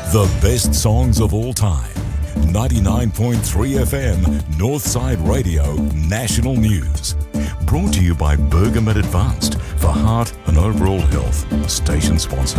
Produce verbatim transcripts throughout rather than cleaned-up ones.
The best songs of all time. ninety-nine point three F M, Northside Radio, National News. Brought to you by Bergamet Advanced for heart and overall health. Station sponsor.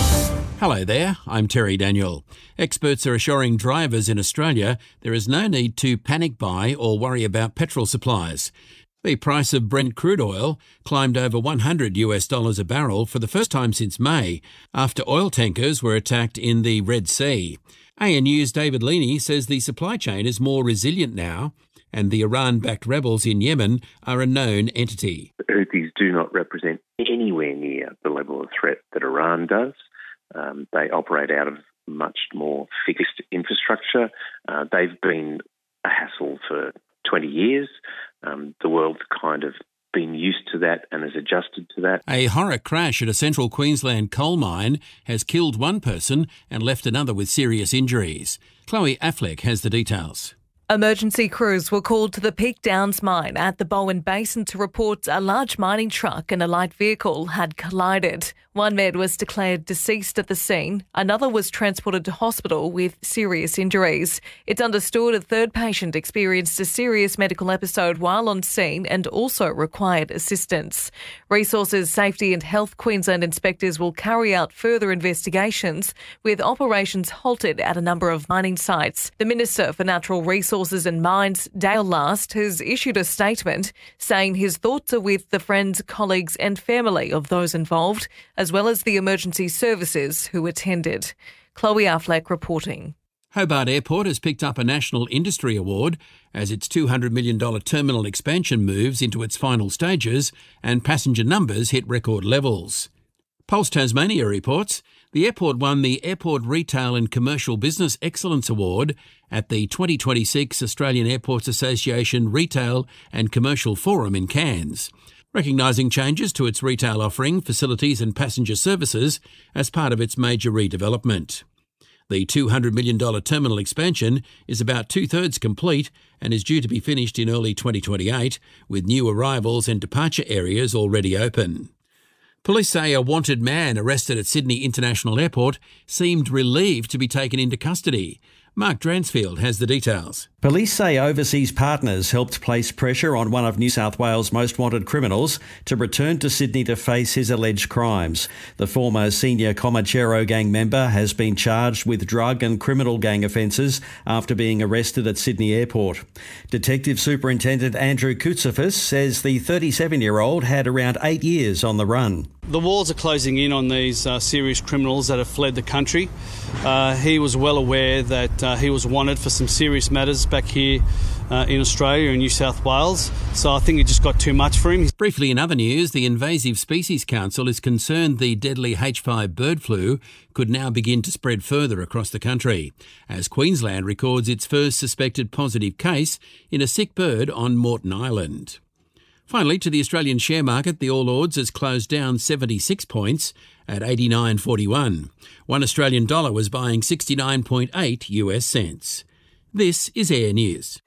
Hello there, I'm Terry Daniel. Experts are assuring drivers in Australia there is no need to panic buy or worry about petrol supplies. The price of Brent crude oil climbed over one hundred US dollars a barrel for the first time since May, after oil tankers were attacked in the Red Sea. A N U's David Leaney says the supply chain is more resilient now, and the Iran-backed rebels in Yemen are a known entity. The Houthis do not represent anywhere near the level of threat that Iran does. Um, they operate out of much more fixed infrastructure. Uh, they've been a hassle for twenty years. Um, the world's kind of been used to that and has adjusted to that. A horror crash at a central Queensland coal mine has killed one person and left another with serious injuries. Chloe Affleck has the details. Emergency crews were called to the Peak Downs mine at the Bowen Basin to report a large mining truck and a light vehicle had collided. One man was declared deceased at the scene. Another was transported to hospital with serious injuries. It's understood a third patient experienced a serious medical episode while on scene and also required assistance. Resources, Safety and Health Queensland inspectors will carry out further investigations, with operations halted at a number of mining sites. The Minister for Natural Resources and Mines, Dale Last, has issued a statement saying his thoughts are with the friends, colleagues and family of those involved, as well as the emergency services who attended. Chloe Affleck reporting. Hobart Airport has picked up a National Industry Award as its two hundred million dollars terminal expansion moves into its final stages and passenger numbers hit record levels. Pulse Tasmania reports the airport won the Airport Retail and Commercial Business Excellence Award at the twenty twenty-six Australian Airports Association Retail and Commercial Forum in Cairns, recognising changes to its retail offering, facilities and passenger services as part of its major redevelopment. The two hundred million dollars terminal expansion is about two-thirds complete and is due to be finished in early twenty twenty-eight, with new arrivals and departure areas already open. Police say a wanted man arrested at Sydney International Airport seemed relieved to be taken into custody. Mark Dransfield has the details. Police say overseas partners helped place pressure on one of New South Wales' most wanted criminals to return to Sydney to face his alleged crimes. The former senior Comachero gang member has been charged with drug and criminal gang offences after being arrested at Sydney Airport. Detective Superintendent Andrew Koutsafis says the thirty-seven-year-old had around eight years on the run. The walls are closing in on these uh, serious criminals that have fled the country. Uh, he was well aware that uh, he was wanted for some serious matters back here uh, in Australia and New South Wales, so I think it just got too much for him. Briefly in other news, the Invasive Species Council is concerned the deadly H five bird flu could now begin to spread further across the country, as Queensland records its first suspected positive case in a sick bird on Moreton Island. Finally, to the Australian share market, the All Ords has closed down seventy-six points at eighty-nine forty-one. One Australian dollar was buying sixty-nine point eight US cents. This is Air News.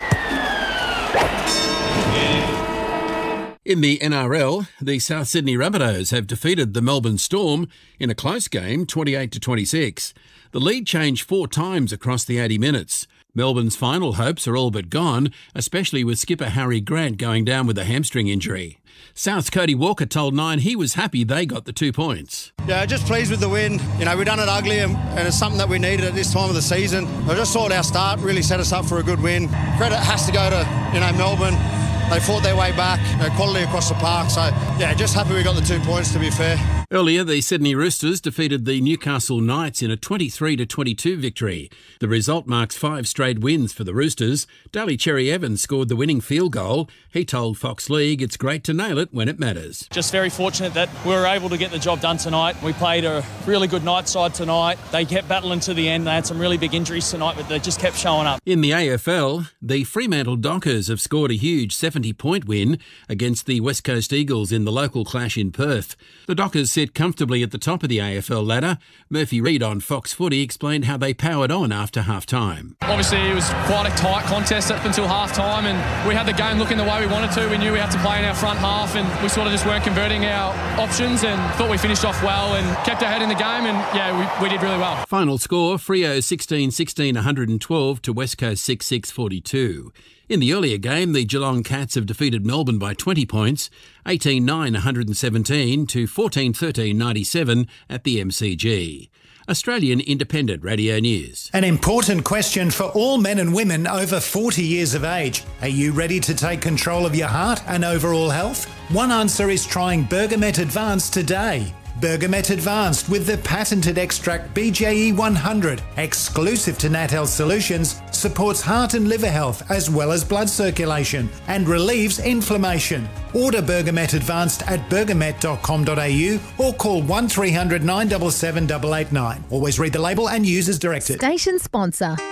In the N R L, the South Sydney Rabbitohs have defeated the Melbourne Storm in a close game, twenty-eight to twenty-six. The lead changed four times across the eighty minutes. Melbourne's final hopes are all but gone, especially with skipper Harry Grant going down with a hamstring injury. South's Cody Walker told Nine he was happy they got the two points. Yeah, just pleased with the win. You know, we've done it ugly and, and it's something that we needed at this time of the season. I just thought our start really set us up for a good win. Credit has to go to, you know, Melbourne. They fought their way back, you know, quality across the park. So, yeah, just happy we got the two points, to be fair. Earlier, the Sydney Roosters defeated the Newcastle Knights in a twenty-three to twenty-two victory. The result marks five straight wins for the Roosters. Daly Cherry Evans scored the winning field goal. He told Fox League it's great to nail it when it matters. Just very fortunate that we were able to get the job done tonight. We played a really good night side tonight. They kept battling to the end. They had some really big injuries tonight, but they just kept showing up. In the A F L, the Fremantle Dockers have scored a huge seventy-point win against the West Coast Eagles in the local clash in Perth. The Dockers sit comfortably at the top of the A F L ladder. Murphy Reid on Fox Footy explained how they powered on after half-time. Obviously, it was quite a tight contest up until half-time, and we had the game looking the way we wanted to. We knew we had to play in our front half, and we sort of just weren't converting our options, and thought we finished off well and kept our head in the game, and yeah, we, we did really well. Final score, Freo sixteen sixteen one hundred twelve to West Coast six six forty-two. In the earlier game, the Geelong Cats have defeated Melbourne by twenty points, eighteen nine one hundred seventeen to fourteen thirteen ninety-seven at the M C G. Australian Independent Radio News. An important question for all men and women over forty years of age. Are you ready to take control of your heart and overall health? One answer is trying Bergamet Advanced today. Bergamet Advanced with the patented extract B J E one hundred, exclusive to Nat Health Solutions, supports heart and liver health as well as blood circulation and relieves inflammation. Order Bergamet Advanced at bergamet dot com dot a u or call one three hundred nine seven seven eight eight nine. Always read the label and use as directed. Station sponsor.